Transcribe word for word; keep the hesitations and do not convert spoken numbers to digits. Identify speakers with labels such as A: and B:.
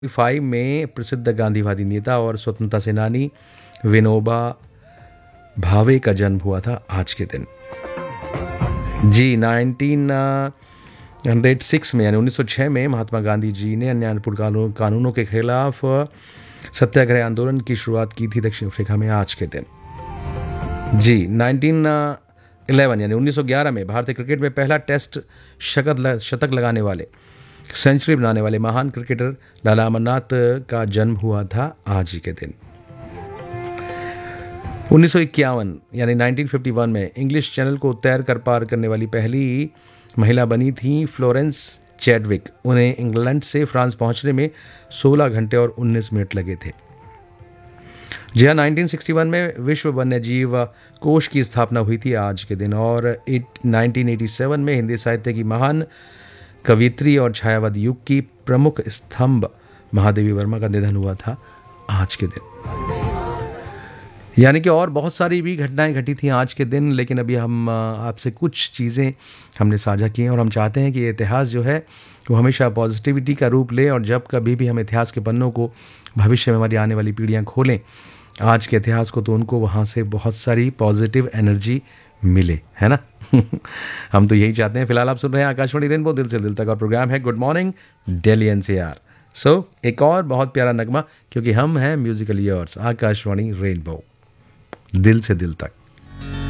A: Five में प्रसिद्ध गांधीवादी नेता और स्वतंत्रता सेनानी विनोबा भावे का जन्म हुआ था आज के दिन। जी नाइनटीन हंड्रेड सिक्स में यानी उन्नीस सौ छह में महात्मा गांधी जी ने अन्यायपूर्ण कानून कानूनों के खिलाफ सत्याग्रह आंदोलन की शुरुआत की थी दक्षिण अफ्रीका में आज के दिन। जी नाइनटीन इलेवन यानी उन्नीस सौ ग्यारह में भारतीय क्रिकेट में पहला टेस्ट शतक शतक लगाने वाले सेंचुरी बनाने वाले महान क्रिकेटर लाला अमरनाथ का जन्म हुआ था आज ही के दिन। उन्नीस सौ इक्यावन यानी नाइनटीन फिफ्टी वन में इंग्लिश चैनल को तैर कर पार करने वाली पहली महिला बनी थी फ्लोरेंस चैडविक। उन्हें इंग्लैंड से फ्रांस पहुंचने में सोलह घंटे और उन्नीस मिनट लगे थे। जी हाँ, नाइनटीन सिक्सटी वन में विश्व वन्यजीव कोष की स्थापना हुई थी आज के दिन। और नाइनटीन एटी सेवन में हिंदी साहित्य की महान कवियत्री और छायावाद युग की प्रमुख स्तंभ महादेवी वर्मा का निधन हुआ था आज के दिन। यानी कि और बहुत सारी भी घटनाएं घटी थी आज के दिन, लेकिन अभी हम आपसे कुछ चीज़ें हमने साझा की हैं और हम चाहते हैं कि इतिहास जो है वो हमेशा पॉजिटिविटी का रूप ले। और जब कभी भी हम इतिहास के पन्नों को भविष्य में हमारी आने वाली पीढ़ियां खोलें आज के इतिहास को, तो उनको वहाँ से बहुत सारी पॉजिटिव एनर्जी मिले, है ना। हम तो यही चाहते हैं। फिलहाल आप सुन रहे हैं आकाशवाणी रेनबो दिल से दिल तक, और प्रोग्राम है गुड मॉर्निंग दिल्ली एनसीआर। सो एक और बहुत प्यारा नगमा, क्योंकि हम हैं म्यूजिकल ईयर्स आकाशवाणी रेनबो दिल से दिल तक।